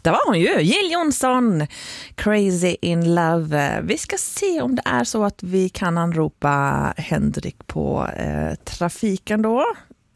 Det var hon ju, Jill Johnson, Crazy in Love. Vi ska se om det är så att vi kan anropa Henrik på trafiken då.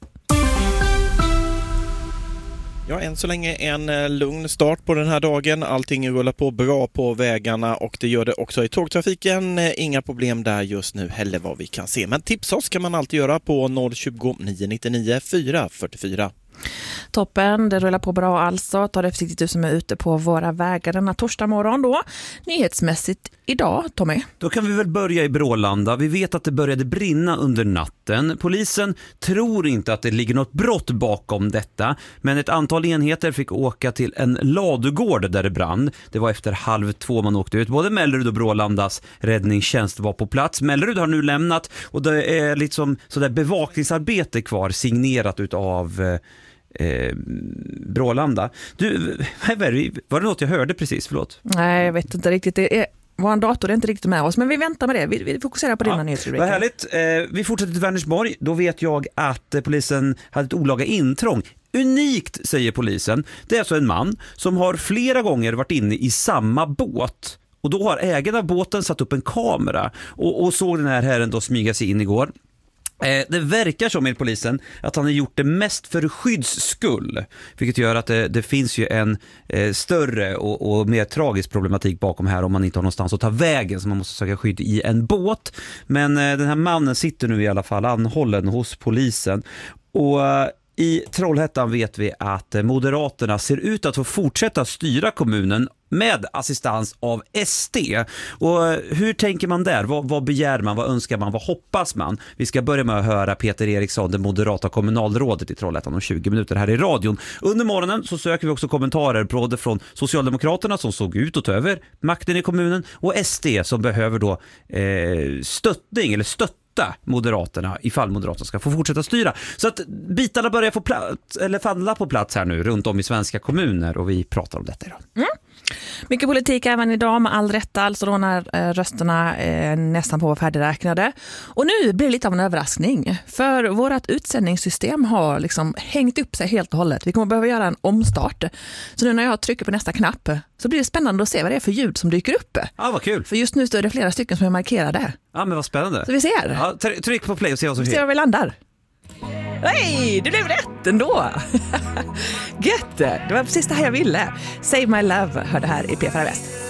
Ja, än så länge en lugn start på den här dagen. Allting rullar på bra på vägarna och det gör det också i tågtrafiken. Inga problem där just nu heller vad vi kan se. Men tips oss kan man alltid göra på 020 999 444. Toppen, det rullar på bra alltså. Ta det försiktigt du som är ute på våra vägar denna torsdag morgon då. Nyhetsmässigt idag, Tommy. Då kan vi väl börja i Brålanda. Vi vet att det började brinna under natten. Polisen tror inte att det ligger något brott bakom detta. Men ett antal enheter fick åka till en ladugård där det brann. Det var efter 1:30 man åkte ut. Både Mellerud och Brålandas räddningstjänst var på plats. Mellerud har nu lämnat och det är liksom sådär bevakningsarbete kvar signerat utav Brålanda. Du, var det något jag hörde precis? Förlåt. Nej, jag vet inte riktigt. Vår dator är inte riktigt med oss, men vi väntar med det. Vi fokuserar på dina nyhetsrubriker. Vad härligt. Vi fortsätter till Vänersborg. Då vet jag att polisen hade ett olaga intrång. Unikt, säger polisen. Det är alltså en man som har flera gånger varit inne i samma båt. Och då har ägaren av båten satt upp en kamera och såg den här herren då smyga sig in igår. Det verkar som med polisen att han har gjort det mest för skydds skull, vilket gör att det finns ju en större och mer tragisk problematik bakom här om man inte har någonstans att ta vägen, så man måste söka skydd i en båt. Men den här mannen sitter nu i alla fall anhållen hos polisen. Och i Trollhättan vet vi att Moderaterna ser ut att få fortsätta styra kommunen med assistans av SD. Och hur tänker man där? Vad begär man? Vad önskar man? Vad hoppas man? Vi ska börja med att höra Peter Eriksson, det moderata kommunalrådet i Trollhättan, om 20 minuter här i radion. Under morgonen så söker vi också kommentarer både från Socialdemokraterna som såg ut att ta över makten i kommunen och SD som behöver då stötta Moderaterna ifall Moderaterna ska få fortsätta styra. Så att bitarna börjar få plats, eller falla på plats här nu runt om i svenska kommuner, och vi pratar om detta idag. Mycket politik även idag, med all rätta, alltså då när rösterna är nästan på färdigräknade. Och nu blir det lite av en överraskning, för vårt utsändningssystem har liksom hängt upp sig helt och hållet. Vi kommer behöva göra en omstart. Så nu när jag trycker på nästa knapp så blir det spännande att se vad det är för ljud som dyker upp. Ja, vad kul. För just nu står det flera stycken som är markerade. Ja, men vad spännande. Så vi ser. Ja, tryck på play och se vad som sker. Se var vi landar. Hej, det blev rätt ändå. Gött, det var precis det här jag ville. Save My Love hörde här i P4 Väst.